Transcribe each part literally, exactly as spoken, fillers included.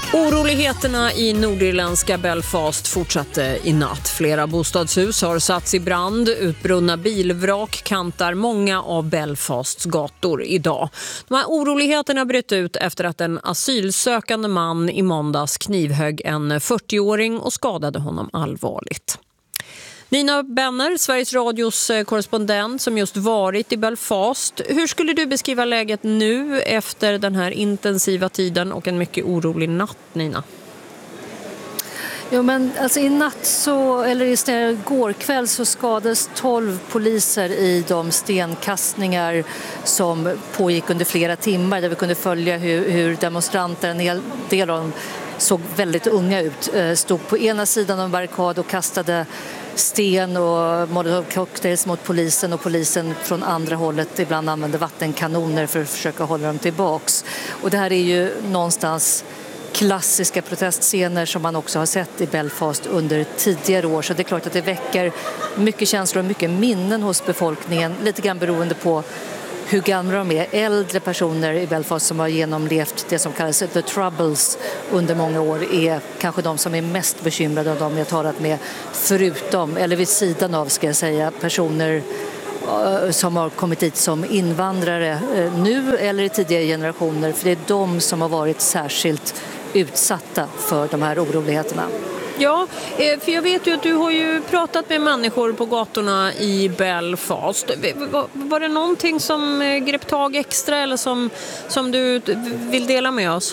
Oroligheterna i nordirländska Belfast fortsatte i natt. Flera bostadshus har satts i brand. Utbrunna bilvrak kantar många av Belfasts gator idag. De här oroligheterna bröt ut efter att en asylsökande man i måndags knivhögg en fyrtioåring och skadade honom allvarligt. Nina Benner, Sveriges Radios korrespondent som just varit i Belfast. Hur skulle du beskriva läget nu efter den här intensiva tiden och en mycket orolig natt, Nina? Jo, men alltså i natt så, eller istället går kväll så skadades tolv poliser i de stenkastningar som pågick under flera timmar, där vi kunde följa hur, hur demonstranter, en hel del av dem såg väldigt unga ut, stod på ena sidan av en barrikad och kastade sten och molotovcocktails mot polisen, och polisen från andra hållet ibland använde vattenkanoner för att försöka hålla dem tillbaks. Och det här är ju någonstans klassiska protestscener som man också har sett i Belfast under tidigare år, så det är klart att det väcker mycket känslor och mycket minnen hos befolkningen, lite grann beroende på hur gamla de är. Äldre personer i Belfast som har genomlevt det som kallas The Troubles under många år är kanske de som är mest bekymrade av dem jag talat med, förutom, eller vid sidan av ska jag säga, personer som har kommit hit som invandrare nu eller i tidigare generationer, för det är de som har varit särskilt utsatta för de här oroligheterna. Ja, för jag vet ju att du har ju pratat med människor på gatorna i Belfast. Var det någonting som grep tag extra eller som, som du vill dela med oss?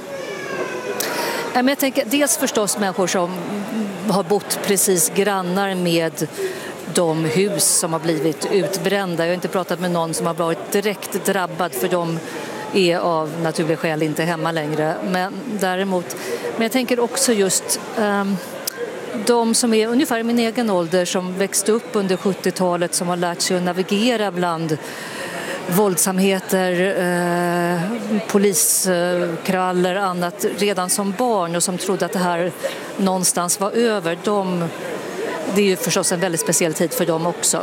Jag tänker dels förstås människor som har bott precis grannar med de hus som har blivit utbrända. Jag har inte pratat med någon som har varit direkt drabbad, för de är av naturliga skäl inte hemma längre. Men däremot, men jag tänker också just um, de som är ungefär i min egen ålder, som växte upp under sjuttiotalet, som har lärt sig att navigera bland våldsamheter, eh, poliskravaller och annat redan som barn, och som trodde att det här någonstans var över. De, det är ju förstås en väldigt speciell tid för dem också.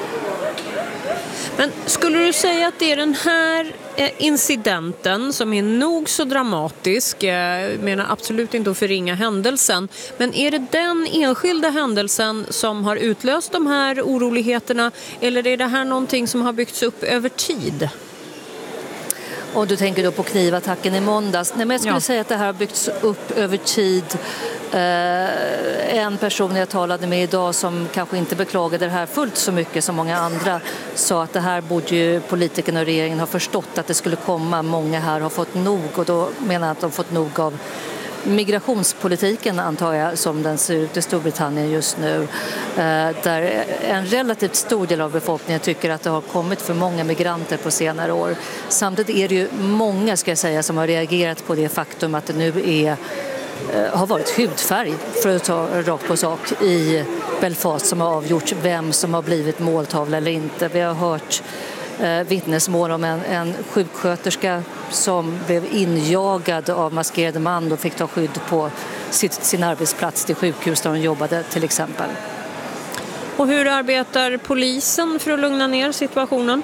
Men skulle du säga att det är den här incidenten som är nog så dramatisk, jag menar absolut inte att förringa händelsen, men är det den enskilda händelsen som har utlöst de här oroligheterna, eller är det här någonting som har byggts upp över tid? Och du tänker då på knivattacken i måndags. Nej, men jag skulle ja. säga att det här har byggts upp över tid. Eh, en person jag talade med idag som kanske inte beklagade det här fullt så mycket som många andra, sa att det här borde ju politikerna och regeringen ha förstått att det skulle komma. Många här har fått nog, och då menar jag att de fått nog av migrationspolitiken, antar jag, som den ser ut i Storbritannien just nu, eh, där en relativt stor del av befolkningen tycker att det har kommit för många migranter på senare år. Samtidigt är det ju många, ska jag säga, som har reagerat på det faktum att det nu är har varit hudfärg, för att ta rakt på sak, i Belfast som har avgjort vem som har blivit måltavla eller inte. Vi har hört eh, vittnesmål om en, en sjuksköterska som blev injagad av maskerade man och fick ta skydd på sitt, sin arbetsplats till sjukhus där hon jobbade till exempel. Och hur arbetar polisen för att lugna ner situationen?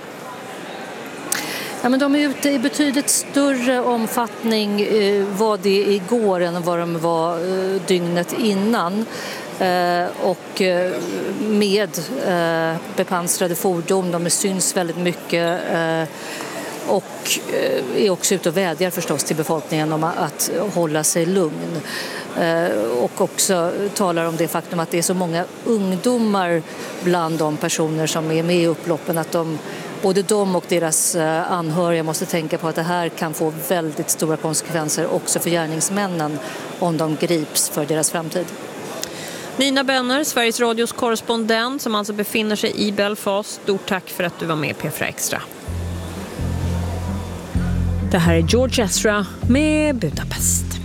Ja, men de är ute i betydligt större omfattning eh, var det igår än vad de var eh, dygnet innan. Eh, och eh, med eh, bepansrade fordon, de syns väldigt mycket eh, och eh, är också ute och vädjar förstås till befolkningen om att hålla sig lugn. Eh, och också talar om det faktum att det är så många ungdomar bland de personer som är med i upploppen, att de både de och deras anhöriga måste tänka på att det här kan få väldigt stora konsekvenser också för gärningsmännen om de grips för deras framtid. Nina Benner, Sveriges Radios korrespondent som alltså befinner sig i Belfast. Stort tack för att du var med i P fyra Extra. Det här är George Ezra med Budapest.